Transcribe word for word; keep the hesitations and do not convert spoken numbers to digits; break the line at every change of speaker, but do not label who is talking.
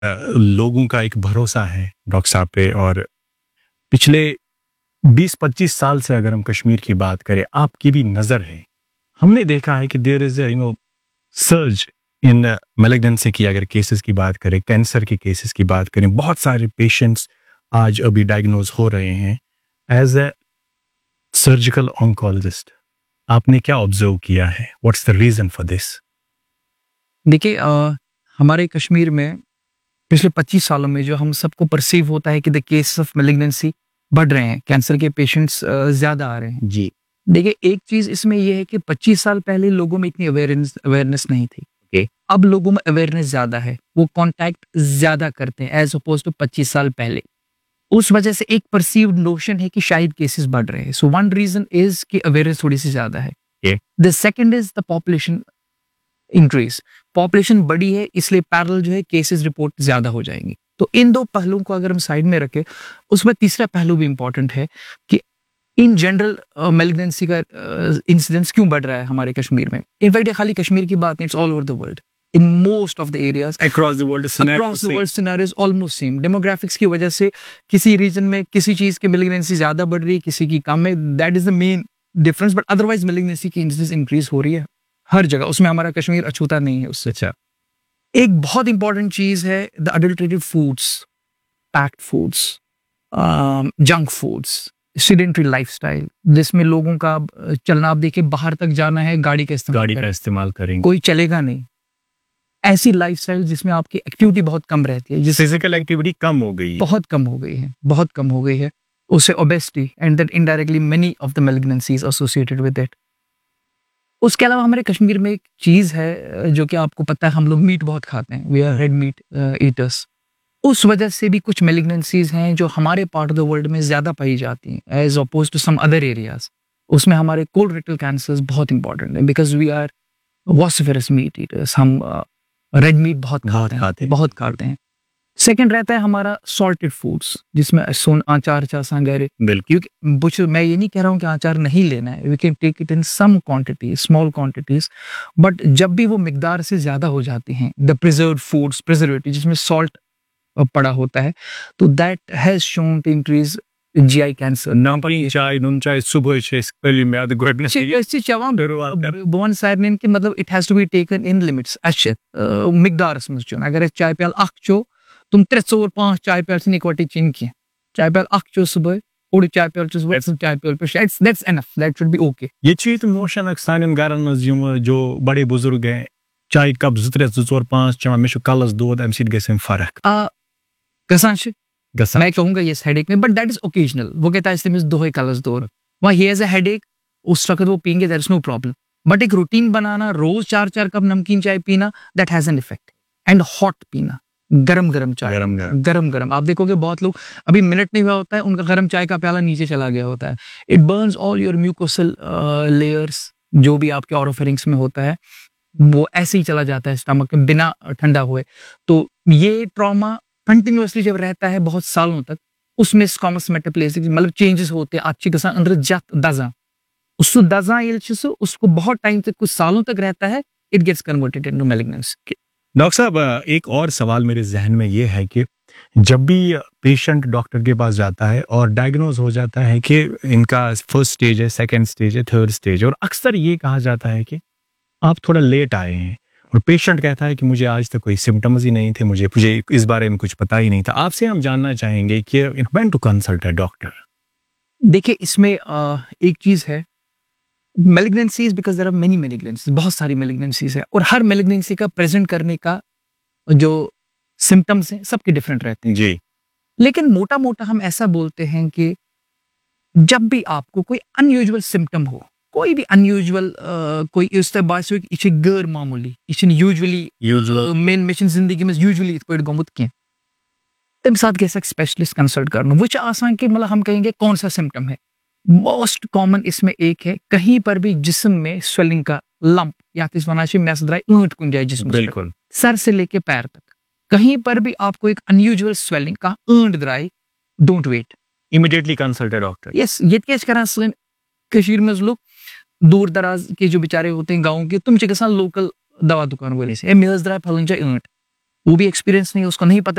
अ, लोगों का एक भरोसा है डॉक्टर साहब पे। और पिछले बीस पच्चीस साल से अगर हम कश्मीर की बात करें, आपकी भी नज़र है, हमने देखा है कि there is you know surge in malignancy की अगर केसेस की बात करें, कैंसर के केसेस की बात करें, बहुत सारे पेशेंट्स आज अभी डायग्नोज हो रहे हैं। एज ए सर्जिकल ऑन्कोलॉजिस्ट, आपने क्या ऑब्जर्व किया है? What's the reason for this?
देखिए, अ, हमारे कश्मीर में पिछले पच्चीस सालों में जो हम सबको परसीव होता है कि द केस ऑफ मैलिग्नेंसी बढ़ रहे हैं, कैंसर के पेशेंट्स ज़्यादा आ रहे हैं।
जी।
देखिए, एक चीज़ इसमें ये है कि पच्चीस साल पहले लोगों में इतनी अवेयरनेस अवेयरनेस नहीं थी।
ओके।
अब लोगों में अवेयरनेस ज़्यादा है, वो कॉन्टैक्ट ज़्यादा करते हैं एज़ अपोज़्ड टू पच्चीस साल पहले। उस वजह से एक परसीव्ड नोशन है कि शायद केसेस बढ़ रहे हैं। सो वन रीज़न इज़ कि अवेयरनेस थोड़ी-सी ज़्यादा है।
ये
the second is the population increase. Population बढ़ी है, इसलिए पैरेलल जो है केसेस रिपोर्ट ज़्यादा हो जाएंगी। तो इन दो पहलुओं को अगर हम साइड में रखें, उसमें तीसरा पहलू भी इम्पोर्टेंट है कि इन जनरल मैलिग्नेंसी का इंसिडेंस क्यों बढ़ रहा है हमारे कश्मीर में। इनफैक्ट ये खाली कश्मीर की बात नहीं, it's all over the world. In most of the areas
across the world
across the world scenarios almost same. Demographics की वजह से किसी रीजन में किसी चीज की मैलिग्नेंसी ज्यादा बढ़ रही है, किसी की कम है। That is the main difference, but otherwise malignancy की इंसिडेंस इंक्रीज हो रही है हर जगह। उसमें हमारा कश्मीर अछूता नहीं है उससे।
अच्छा।
एक बहुत इंपॉर्टेंट चीज है the adulterated foods, packed foods, junk foods, sedentary lifestyle, जिसमें लोगों का अ, चलना, आप देखिए बाहर तक जाना है गाड़ी का इस्तेमाल
गाड़ी का
करें,
इस्तेमाल करेंगे।
कोई चलेगा नहीं। ऐसी लाइफस्टाइल जिसमें आपकी एक्टिविटी बहुत कम रहती है, जिससे
फिजिकल एक्टिविटी कम हो गई है।
बहुत कम हो गई है, बहुत कम हो गई है। उससे obesity and that indirectly many of the malignancies associated with it. उसके अलावा हमारे कश्मीर में एक चीज है अ, जो कि आपको पता है, हम लोग मीट बहुत खाते हैं, we are red meat eaters. उस वजह से भी कुछ मैलिग्नेंसीज हैं जो हमारे पार्ट ऑफ द वर्ल्ड में ज्यादा पाई जाती हैं as oppose to some other areas. उसमें हमारे कोलोरेक्टल कैंसर्स बहुत इंपॉर्टेंट है, because we are वॉसिफरस meet eaters. हम रेड मीट बहुत
बहुत
खाते हैं,
खाते हैं।
बहुत खाते हैं। सेकंड रहता है हमारा सॉल्टेड फूड्स, जिसमें सोन आचार चासा गैरे।
बिल्कुल।
क्योंकि बुच मैं ये नहीं कह रहा हूँ कि आचार नहीं लेना है, we can take it in some quantity, small quantities, but जब भी वो मिकदार से ज्यादा हो जाती हैं, द प्रिजर्व्ड फूड्स, प्रिजर्वेटिव जिसमें सॉल्ट पड़ा होता है, तो that has shown to increase GI cancer.
नमकीन चाय, नून चाय सुबह से पहले में आधे घंटे से
बवन साइरनिन के मतलब it has to be taken in limits. अच्छे मिकदारस में चुन, अगर चाय प्याल अख चो, तुम त्रे चोर पांच चाय प्याल से इकवटी चिन की चाय प्याल अख चो सुबह, ओडी चाय प्याल चो सुबह, चाय प्याल पे शायद that's enough, that should be okay.
ये चीज मोशन अक्सानिन गारन मज यम जो बड़े बुजुर्ग हैं, चाय कप ज त्रे ज पांच चवन मे कलस दोद अम गम फर्क
आ गसान छ
गसान।
मैं कहूंगा ये हेडेक में, बट दैट इज ओकेजनल। वो कहता है इसमें दो ही कलस दो, वहाँ ही हैज अ हेडेक, उस वक्त वो पियेंगे, that is no problem. But एक रूटीन बनाना, रोज चार चार कप नमकीन चाय पीना, that has an effect. And hot पीना, गरम गरम चाय,
गरम गरम।
गरम गरम। आप देखोगे बहुत लोग अभी मिनट नहीं हुआ होता है, उनका गरम चाय का प्याला नीचे चला गया होता है। It Burns all your mucosal layers, जो भी आपके ऑरोफेरिंग्स में होता है वो ऐसे ही चला जाता है स्टमक में बिना ठंडा हुए। तो ये ट्रॉमा कंटिन्यूअसली जब रहता है बहुत सालों तक, उसमें स्कॉमस मेटाप्लेसिक मतलब चेंजेस होते हैं आपकी गसान अंदर जत दजा, उसको दजा ये चीज़ उसको बहुत टाइम तक, कुछ सालों तक रहता है, it gets converted into malignancy.
Doctor साहब, एक और सवाल मेरे जहन में ये है कि जब भी पेशेंट डॉक्टर के पास जाता है और डायग्नोज हो जाता है कि इनका फर्स्ट स्टेज है, सेकंड स्टेज है, थर्ड स्टेज है, और अक्सर ये कहा जाता है कि आप थोड़ा लेट आए हैं, और पेशेंट कहता है कि मुझे आज तक कोई सिम्टम्स ही नहीं थे, मुझे मुझे इस बारे में कुछ पता ही नहीं था। आपसे हम जानना चाहेंगे कि when to consult a doctor.
देखिए, इसमें uh, एक चीज़ है, malignancies, because there are many malignancies, बहुत सारी मैलिग्नेंसीज है, और हर मैलिग्नेंसी का प्रेजेंट करने का जो सिम्टम्स हैं सबके डिफरेंट रहते हैं
जी।
लेकिन मोटा मोटा हम ऐसा बोलते हैं कि जब भी आपको कोई अनयूजुअल सिम्टम हो, कोई भी अनयूजुअल कोई इस तरह बात हो, ये गैर मामूली, ये यूजुअली
यूजुअल
मेन मिशन जिंदगी में यूजुअली इस पर गमुत के तम साथ कैसा स्पेशलिस्ट कंसल्ट करना, वो आसान कि मतलब हम कहेंगे कौन सा सिम्टम है। मोस्ट कॉमन इसमें एक है, कहीं पर भी जिस्म में स्वेलिंग का लंप या तो इस वना से मैसद्राई ऊंट कुन जाए जिस्म,
बिल्कुल
सर से लेके पैर तक कहीं पर भी आपको एक अनयूजुअल स्वेलिंग का ऊंट Durai, don't wait,
immediately consult a doctor.
Yes ये कैसे करा सन कश्मीर में लोग दूर दराज के जो बेचारे होते हैं गाँव के, तुम के लोकल दवा दुकान वाले से मिलस द्राई फलन ऊंट वो भी एक्सपीरियंस नहीं, उसको नहीं पता